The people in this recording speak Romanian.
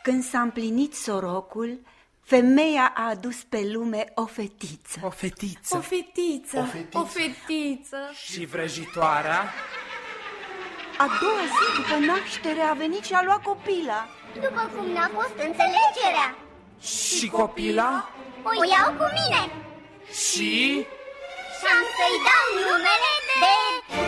Când s-a împlinit sorocul, femeia a adus pe lume o fetiță. O fetiță. O fetiță. O fetiță. Și vrăjitoarea? A doua zi după naștere a venit și a luat copila. După cum n-a fost înțelegerea. Și copila? O iau cu mine. Și Și am să-i dau numele de